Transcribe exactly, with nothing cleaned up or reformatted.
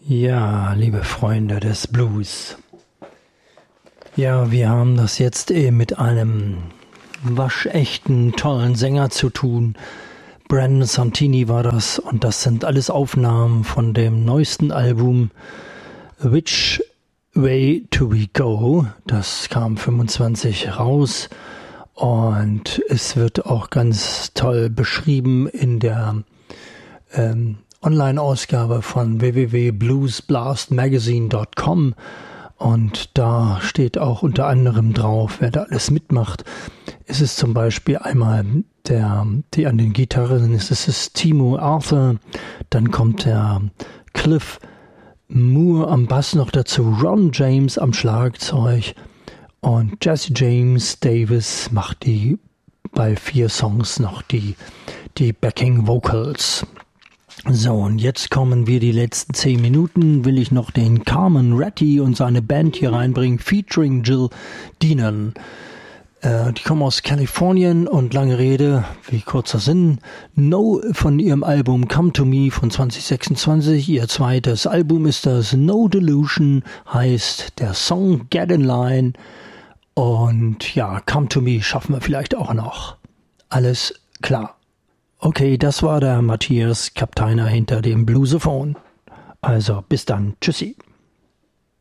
Ja, liebe Freunde des Blues. Ja, wir haben das jetzt eben mit einem waschechten, tollen Sänger zu tun. Brandon Santini war das und das sind alles Aufnahmen von dem neuesten Album Which Way Do We Go? Das kam fünfundzwanzig raus und es wird auch ganz toll beschrieben in der ähm, Online-Ausgabe von w w w punkt blues blast magazine punkt com und da steht auch unter anderem drauf, wer da alles mitmacht. Es ist zum Beispiel einmal der, die an den Gitarren, es ist Timo Arthur, dann kommt der Cliff Moore am Bass noch dazu, Ron James am Schlagzeug und Jesse James Davis macht die bei vier Songs noch die, die Backing Vocals. So, und jetzt kommen wir die letzten zehn Minuten, will ich noch den Carmen Ratty und seine Band hier reinbringen, featuring Jill Deenan. Äh, die kommen aus Kalifornien und lange Rede, wie kurzer Sinn, No von ihrem Album Come to Me von zwanzig sechsundzwanzig. Ihr zweites Album ist das No Delusion, heißt der Song Get in Line. Und ja, Come to Me schaffen wir vielleicht auch noch. Alles klar. Okay, das war der Matthias Kapteiner hinter dem Bluesophon. Also bis dann. Tschüssi.